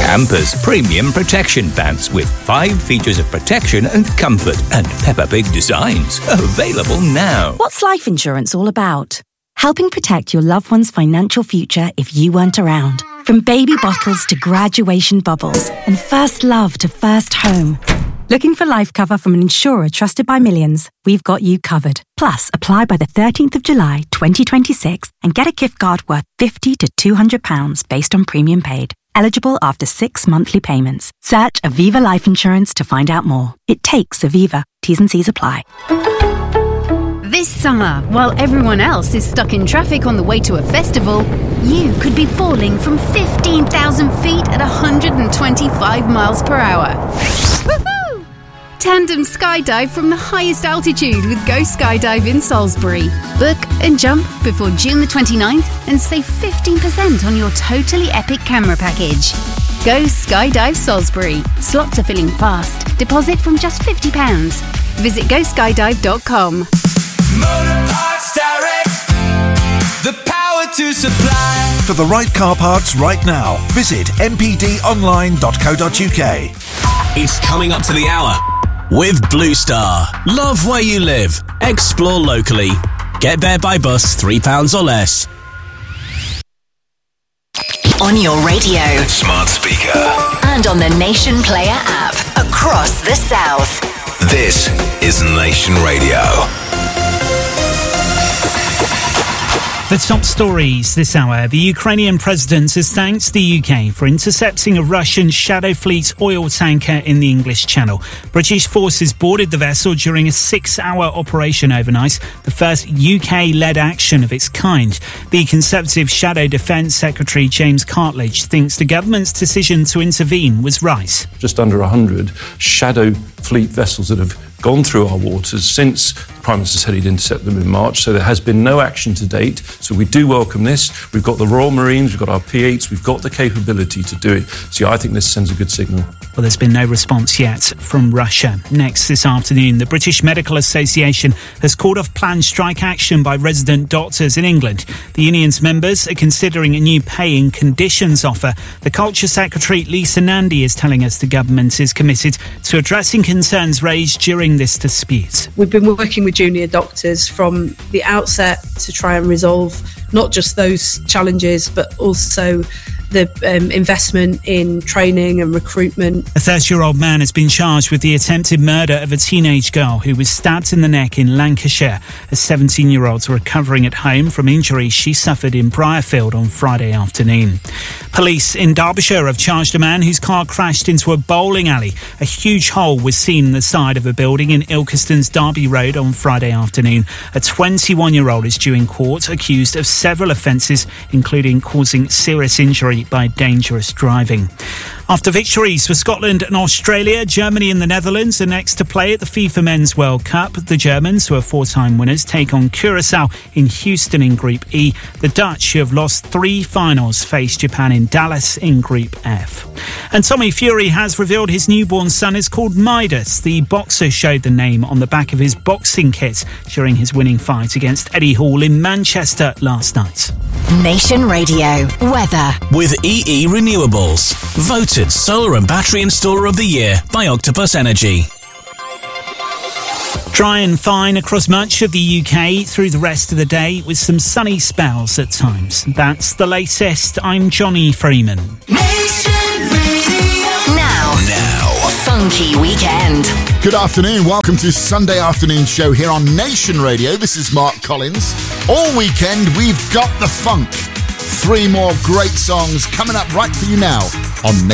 Campers Premium Protection Pants with 5 features of protection and comfort and Peppa Pig designs. Available now. What's life insurance all about? Helping protect your loved one's financial future if you weren't around. From baby bottles to graduation bubbles and first love to first home. Looking for life cover from an insurer trusted by millions? We've got you covered. Plus, apply by the 13th of July 2026 and get a gift card worth £50 to £200 based on premium paid. Eligible after 6 monthly payments. Search Aviva Life Insurance to find out more. It takes Aviva. T's and C's apply. This summer, while everyone else is stuck in traffic on the way to a festival, you could be falling from 15,000 feet at 125 miles per hour. Woohoo! Tandem skydive from the highest altitude with Go Skydive in Salisbury. Book and jump before June the 29th and save 15% on your totally epic camera package. Go Skydive Salisbury. Slots are filling fast. Deposit from just £50. Visit goskydive.com. Motor Parts Direct, the power to supply. For the right car parts right now, visit mpdonline.co.uk. It's coming up to the hour with Blue Star. Love where you live. Explore locally. Get there by bus £3 or less. On your radio, Smart speaker, and on the Nation Player app across the South. this is Nation Radio. The top stories this hour. The Ukrainian president has thanked the UK for intercepting a Russian Shadow Fleet oil tanker in the English Channel. British forces boarded the vessel during a 6-hour operation overnight, the first UK-led action of its kind. The Conservative Shadow Defence Secretary James Cartledge thinks the government's decision to intervene was right. Just under 100 Shadow Fleet vessels that have gone through our waters since the Prime Minister said he'd intercept them in March, so there has been no action to date. So we do welcome this. We've got the Royal Marines, we've got our P8s, we've got the capability to do it. So I think this sends a good signal. Well, there's been no response yet from Russia. Next this afternoon, the British Medical Association has called off planned strike action by resident doctors in England. The union's members are considering a new pay and conditions offer. The Culture Secretary, Lisa Nandy, is telling us the government is committed to addressing concerns raised during this dispute. We've been working with junior doctors from the outset to try and resolve not just those challenges, but also the investment in training and recruitment. A 30-year-old man has been charged with the attempted murder of a teenage girl who was stabbed in the neck in Lancashire. A 17-year-old recovering at home from injuries she suffered in Briarfield on Friday afternoon. Police in Derbyshire have charged a man whose car crashed into a bowling alley. A huge hole was seen in the side of a building in Ilkeston's Derby Road on Friday afternoon. A 21-year-old is due in court, accused of several offences, including causing serious injury by dangerous driving. After victories for Scotland and Australia, Germany and the Netherlands are next to play at the FIFA Men's World Cup. The Germans, who are 4-time winners, take on Curaçao in Houston in Group E. The Dutch, who have lost 3 finals, face Japan in Dallas in Group F. And Tommy Fury has revealed his newborn son is called Midas. The boxer showed the name on the back of his boxing kit during his winning fight against Eddie Hall in Manchester last night. Nation Radio weather With EE Renewables, voted Solar and Battery Installer of the Year by Octopus Energy. Dry and fine across much of the UK through the rest of the day with some sunny spells at times. That's the latest. I'm Johnny Freeman. now. Funky Weekend. Good afternoon. Welcome to Sunday Afternoon Show here on Nation Radio. This is Mark Collins. All weekend, we've got the funk. 3 more great songs coming up right for you now on